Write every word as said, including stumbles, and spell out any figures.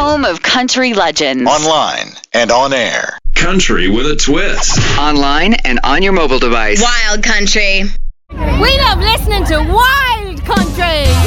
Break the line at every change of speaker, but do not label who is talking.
home of country legends.
Online and on air.
Country with a twist.
Online and on your mobile device.
Wild country.
We love listening to Wild Country.